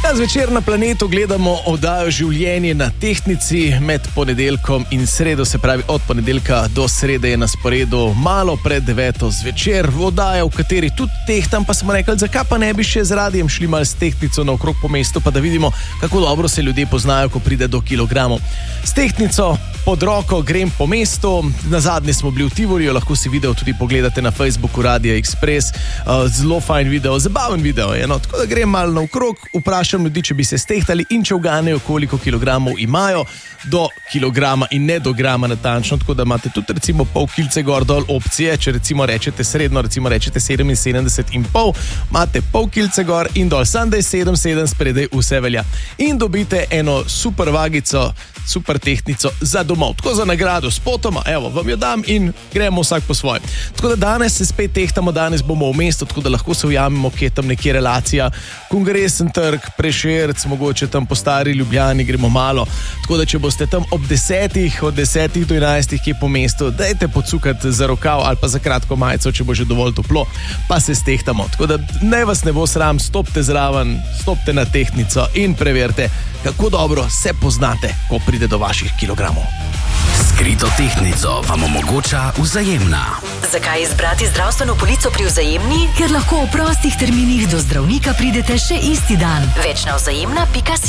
Zvečer na Planetu gledamo oddajo Življenje na tehtnici med ponedeljkom in sredo, se pravi od ponedeljka do srede je na sporedu malo pred 9 zvečer. Oddaja, v kateri tudi tehtam, pa smo rekli, zakaj pa ne bi še z radijem šli malo s tehtnico naokrog po mestu, pa da vidimo, kako dobro se ljudje poznajo, ko pride do kilogramov. S tehtnico pod roko grem po mestu, nazadnje smo bili v Tivoliju, lahko si video tudi pogledate na Facebooku Radia Express, zelo fajn video, zabaven video je, no, tako da grem malo naokrog, vprašam ljudi, če bi se stehtali in če uganejo, koliko kilogramov imajo, do kilograma in ne do grama natančno, tako da imate tudi recimo pol kilce gor dol opcije, če recimo rečete srednjo, recimo rečete 77,5, imate pol kilce gor in dol, sam da je 7,7 spredaj, vse velja. In dobite eno super vagico, super tehtnico za domov, tako za nagrado s potoma, evo, vam jo dam in gremo vsak po svoje. Tako da danes se spet tehtamo, danes bomo v mestu, tako da lahko se ujamemo, kje tam nekje relacija, Kongresen trg, Prešerc, mogoče tam po Stari Ljubljani gremo malo, tako da če boste tam ob 10, od 10 do 11 kje po mestu, dajte pocukati za rokav ali pa za kratko majico, če bo že dovolj toplo, pa se stehtamo. Tako da ne vas ne bo sram, stopite zraven, stopite na tehtnico in preverite, kako dobro se poznate, ko pride do vaših kilogramov. Skrito tehtnico vam omogoča Vzajemna. Zakaj izbrati zdravstveno polico pri Vzajemni? Ker lahko v prostih terminih do zdravnika pridete še isti dan. Več na vzajemna.si.